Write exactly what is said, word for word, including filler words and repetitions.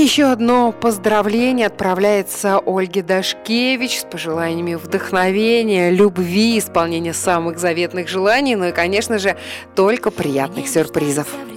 Еще одно поздравление отправляется Ольге Дашкевич с пожеланиями вдохновения, любви, исполнения самых заветных желаний, ну и, конечно же, только приятных сюрпризов.